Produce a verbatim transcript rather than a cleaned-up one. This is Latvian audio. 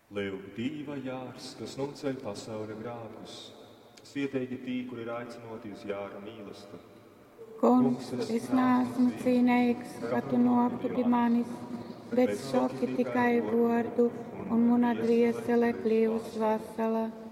Lieldieva jārs, kas noceļ pasaules grēkus, svietīgi tī, kur ir aicinoti uz jāra mīlestību. Kungs, es neesmu cienīgs, ka tu noktu pie manis, bet saki tikai vārdu, un mana dviesele kļūs vesela.